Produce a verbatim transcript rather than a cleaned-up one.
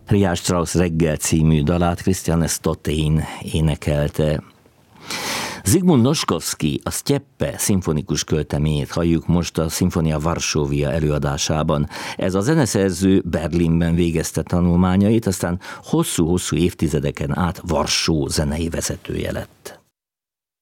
Richard Strauss Reggel című dalát Christian Stottein énekelte. Zsigmund Noskowski, a Sztyeppe szimfonikus költeményét halljuk most a Sinfonia Varsóvia előadásában. Ez a zeneszerző Berlinben végezte tanulmányait, aztán hosszú-hosszú évtizedeken át Varsó zenei vezetője lett.